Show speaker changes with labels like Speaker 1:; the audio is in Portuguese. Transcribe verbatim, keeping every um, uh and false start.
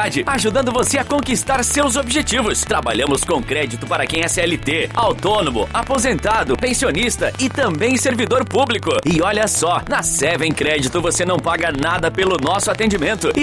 Speaker 1: qualidade, ajudando você a conquistar seus objetivos. Trabalhamos com crédito para quem é C L T, autônomo, aposentado, pensionista e também servidor público. E olha só, na Seven Crédito você não paga nada pelo nosso atendimento